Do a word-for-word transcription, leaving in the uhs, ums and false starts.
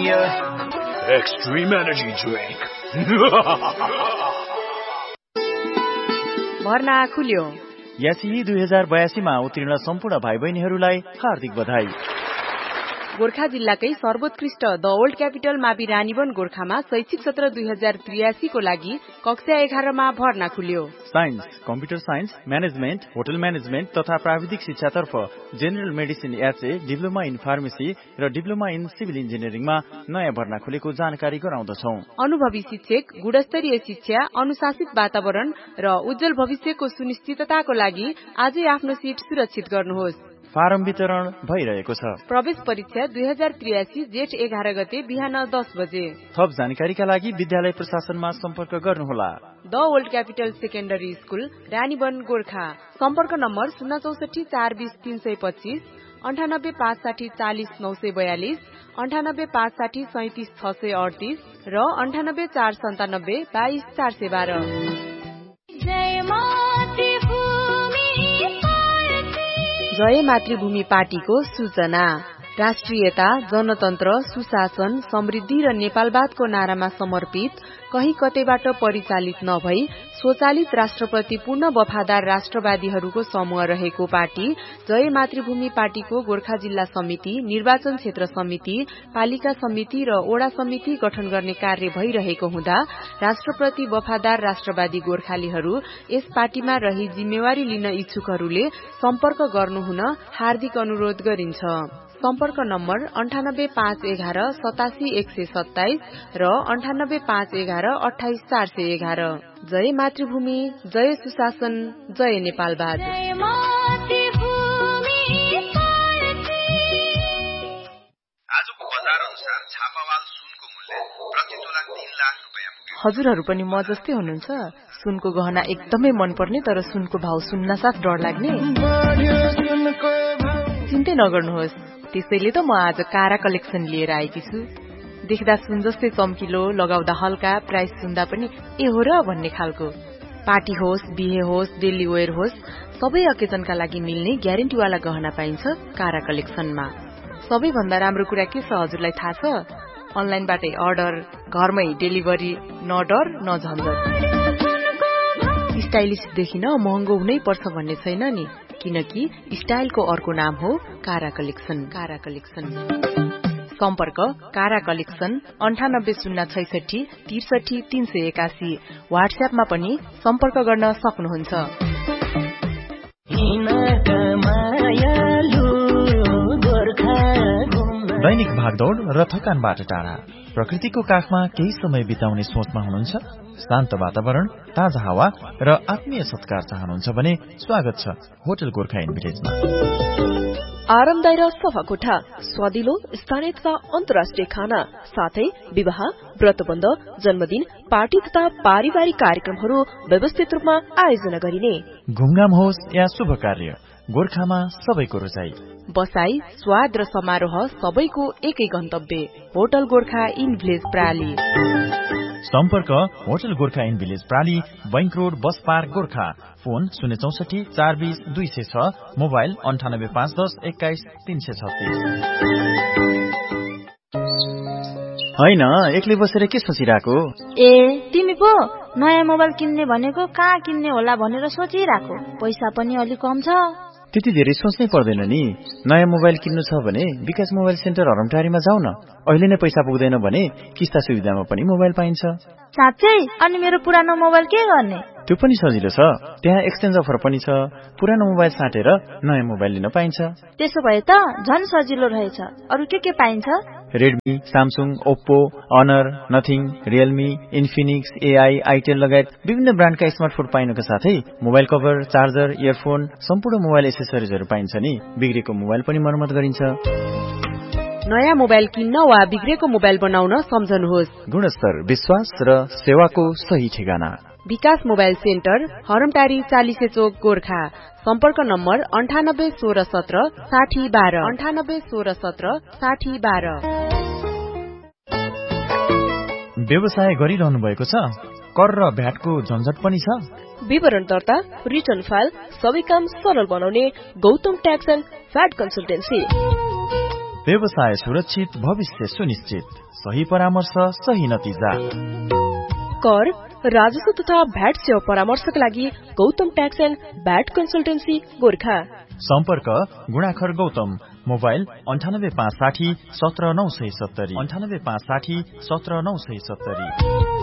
Premier Extreme Energy Drink. भर्ना खुल्यो। यासी दुई हजार बयासी मा उत्तीर्ण सम्पूर्ण भाइ बहिनीहरूलाई हार्दिक बधाई। गोर्खा जिल्लाकै सर्वोत्कृष्ट द ओल्ड क्यापिटल मावि रानीवन गोर्खामा शैक्षिक सत्र दुई हजार त्रियासी को लागि कक्षा एघारमा भर्ना खुल्यो। Science, computer science, management, hotel management तथा प्राविधिक शिक्षातर्फ general medicine HA, diploma in pharmacy र डिप्लोमा इन सिभिल इन्जिनियरिङमा नयाँ भर्ना खुलेको जानकारी गराउँदछौ। अनुभवी शिक्षक, गुणस्तरीय शिक्षा, अनुशासित वातावरण र उज्जवल भविष्यको सुनिश्चितताको लागि आजै आफ्नो सिट सुरक्षित गर्नुहोस्। फारम वितरण भइरहेको छ। प्रवेश परीक्षा दुई हजार त्रियासी जेठ एघार गते बिहान दस बजे। थप जानकारीका लागि विद्यालय प्रशासनमा सम्पर्क गर्नुहोला। The old capital secondary school Ranivan Gorkha. सम्पर्क नम्बर शून्य चौसठी चार बीस तीन सय पच्चीस, अन्ठानब्बे पाँच साठी चालिस नौ सय बयालिस, अन्ठानब्बे पाँच साठी सैतिस छ सय अडतिस र अन्ठानब्बे चार सन्तानब्बे बाइस चार सय बाह्र। जय मातृभूमि पार्टीको सूचना। राष्ट्रियता, जनतन्त्र, सुशासन, समृद्धि र नेपालवादको नारामा समर्पित, कहीँ कतैबाट परिचालित नभई स्वचालित राष्ट्रप्रति पूर्ण वफादार राष्ट्रवादीहरूको समूह रहेको पार्टी जय मातृभूमि पार्टीको गोर्खा जिल्ला समिति, निर्वाचन क्षेत्र समिति, पालिका समिति र ओडा समिति गठन गर्ने कार्य भइरहेको हुँदा राष्ट्रप्रति वफादार राष्ट्रवादी गोर्खालीहरू यस पार्टीमा रही जिम्मेवारी लिन इच्छुकहरूले सम्पर्क गर्नुहुन हार्दिक अनुरोध गरिन्छ। सम्पर्क नम्बर अन्ठानब्बे पाँच एघार सतासी एक सय सत्ताइस र अन्ठानब्बे पाँच एघार अठाइस चार सय एघार। जय मातृभूमि, जय सुशासन, जय नेपालवाद। आजको बजार अनुसार छापावाल सुनको मूल्य प्रति तोला तीन लाख रुपैयाँ पुग्यो। हजुरहरू पनि म जस्तै हुनुहुन्छ? सुनको गहना एकदमै मनपर्ने तर सुनको भाउ सुन्नासाथ डर लाग्ने? चिन्तै नगर्नुहोस्, त्यसैले त म आज कारा कलेक्सन लिएर आएकी छु। देख्दा सुन जस्तै चम्किलो, लगाउँदा हल्का, प्राइस सुन्दा पनि ए हो र भन्ने खालको। पार्टी होस्, बिहे होस्, डेली वेयर होस्, सबै अकेजनका लागि मिल्ने ग्यारेन्टीवाला गहना पाइन्छ कारा कलेक्सनमा। सबैभन्दा राम्रो कुरा के छ हजुरलाई थाहा छ? अनलाइनबाटै अर्डर, घरमै डेलिभरी, न डर न झन्झट। स्टाइलिश देखिन महँगो हुनै पर्छ भन्ने छैन नि, किनकि स्टाइलको अर्को नाम हो कारा कलेक्सन। कारा कलेक्सन सम्पर्क कारा कलेक्सन अन्ठानब्बे शून्य छैसठी त्रिसठी तीन सय एकासी। व्हाट्सएपमा पनि सम्पर्क गर्न सक्नुहुन्छ। दैनिक भागदौड र थकानबाट टाढा प्रकृतिको काखमा केही समय बिताउने सोचमा हुनुहुन्छ? शान्त वातावरण, ताजा हावा र आत्मीय सत्कार चाहनुहुन्छ भने स्वागत छ होटल गोर्खा इन भिलेजमा। आरामदायी र सफा कोठा, स्वादिलो स्थानीय तथा अन्तर्राष्ट्रिय खाना, साथै विवाह, व्रतबन्ध, जन्मदिन, पार्टी तथा पारिवारिक कार्यक्रमहरू व्यवस्थित रूपमा आयोजना गरिने। घुमघाम होस् या शुभ कार्य, गोर्खामा सबैको रोजाई। बसाई, स्वाद र समारोह सबैको एकै गन्तव्य होटल गोर्खा इन भिलेज प्राली। सम्पर्क hotel Gorkha in village प्राली, bank road, bus park, Gorkha. Phone शून्य चौसठी चार बीस दुई सय छ, मोबाइल अन्ठानब्बे पाँच दस एक्काइस तीन सय छत्तीस। होइन, एक्लै बसेर के सोचिरहेको? ए तिमी पो नयाँ मोबाइल किन्ने भनेको कहाँ किन्ने होला भनेर सोचिरहेको। पैसा पनि अलि कम छ। त्यति धेरै सोच्नै पर्दैन नि। नयाँ मोबाइल किन्नु छ भने विकास मोबाइल सेन्टर हरमटारीमा जाऊ न। अहिले नै पैसा पुग्दैन भने किस्ता सुविधामा पनि मोबाइल पाइन्छ। साँच्चै? अनि मेरो पुरानो मोबाइल के गर्ने? त्यो पनि सजिलो छ, त्यहाँ एक्सचेन्ज अफर पनि छ। पुरानो मोबाइल साटेर नयाँ मोबाइल लिन पाइन्छ। त्यसो भए त झन् सजिलो रहेछ। अरू के के पाइन्छ? Redmi, Samsung, Oppo, honour, nothing, Realme, Infinix, AI, Itel लगायत विभिन्न ब्रान्डका स्मार्टफोन पाइनुका साथै मोबाइल कभर, चार्जर, इयरफोन, सम्पूर्ण मोबाइल एसेसरिजहरू पाइन्छ नि। बिग्रेको मोबाइल पनि मर्मत गरिन्छ। नयाँ मोबाइल किन्न वा बिग्रेको मोबाइल बनाउन सम्झनुहोस्। गुणस्तर, विश्वास र सेवाको सही ठेगाना विकास मोबाइल सेन्टर, हरमटारी चालिसे चोक, गोर्खा। सम्पर्क नम्बर अन्ठानब्बे सोह्र सत्र साठी बाह्र अन्ठानब्बे सोह्र सत्र साठी बाह्र। व्यवसाय गरिरहनु भएको छ? कर र भ्याटको झन्झट पनि छ? विवरण दर्ता, रिटर्न फाइल सबै काम सरल बनाउने Gautam tax and VAT consultancy. व्यवसाय सुरक्षित, भविष्य सुनिश्चित। सही परामर्श, सही नतिजा। कर, राजस्व तथा भ्याट सेवा परामर्शका लागि Gautam tax and VAT consultancy Gorkha. सम्पर्क गुणाखर गौतम, मोबाइल अन्ठानब्बे पाँच साठी सत्र नौ सय सत्तरी अन्ठानब्बे पाँच साठी सत्र नौ सय सत्तरी।